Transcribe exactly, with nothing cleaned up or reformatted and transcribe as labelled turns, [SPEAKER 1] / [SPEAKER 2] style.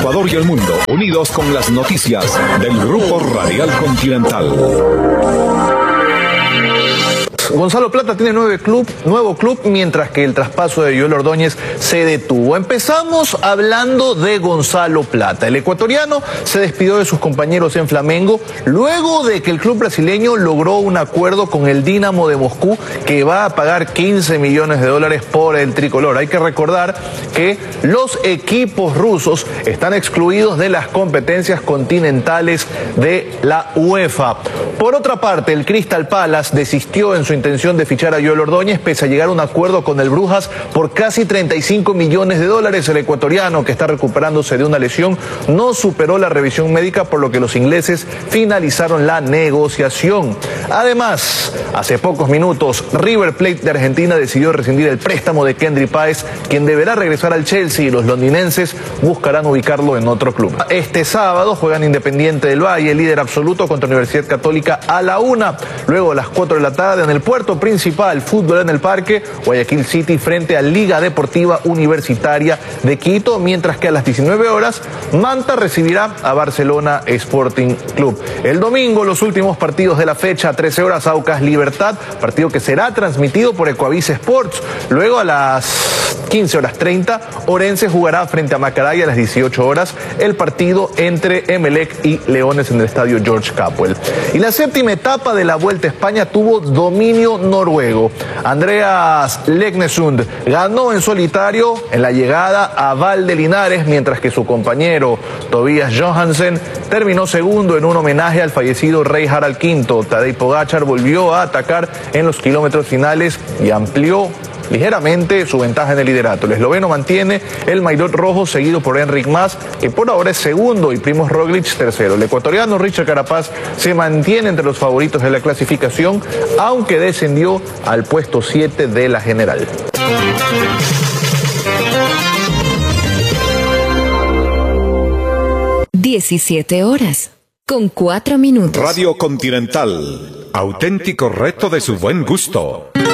[SPEAKER 1] Ecuador y el mundo, unidos con las noticias del Grupo Radial Continental.
[SPEAKER 2] Gonzalo Plata tiene nueve club, nuevo club, mientras que el traspaso de Joel Ordóñez se detuvo. Empezamos hablando de Gonzalo Plata. El ecuatoriano se despidió de sus compañeros en Flamengo luego de que el club brasileño logró un acuerdo con el Dinamo de Moscú que va a pagar quince millones de dólares por el tricolor. Hay que recordar que los equipos rusos están excluidos de las competencias continentales de la UEFA. Por otra parte, el Crystal Palace desistió en su intención de fichar a Joel Ordóñez pese a llegar a un acuerdo con el Brujas por casi treinta y cinco millones de dólares. El ecuatoriano, que está recuperándose de una lesión, no superó la revisión médica, por lo que los ingleses finalizaron la negociación. Además, hace pocos minutos, River Plate de Argentina decidió rescindir el préstamo de Kendry Páez, quien deberá regresar al Chelsea, y los londinenses buscarán ubicarlo en otro club. Este sábado juegan Independiente del Valle, líder absoluto, contra Universidad Católica a la una. Luego a las cuatro de la tarde en el puerto principal, fútbol en el Parque, Guayaquil City frente a Liga Deportiva Universitaria de Quito, mientras que a las diecinueve horas Manta recibirá a Barcelona Sporting Club. El domingo, los últimos partidos de la fecha, trece horas, Aucas Libertad, partido que será transmitido por Ecuavisa Sports. Luego a las quince horas treinta, Orense jugará frente a Macará, a las dieciocho horas el partido entre Emelec y Leones en el estadio George Capwell. Y la séptima etapa de la Vuelta a España tuvo dominio noruego. Andreas Leknesund ganó en solitario en la llegada a Val de Linares, mientras que su compañero Tobias Johansen terminó segundo en un homenaje al fallecido rey Harald quinto. Tadej Pogačar volvió a atacar en los kilómetros finales y amplió ligeramente su ventaja en el liderato. El esloveno mantiene el maillot rojo, seguido por Enric Mas, que por ahora es segundo, y Primož Roglic tercero. El ecuatoriano Richard Carapaz se mantiene entre los favoritos de la clasificación, aunque descendió al puesto siete de la general.
[SPEAKER 3] diecisiete horas, con cuatro minutos.
[SPEAKER 1] Radio Continental, auténtico reto de su buen gusto.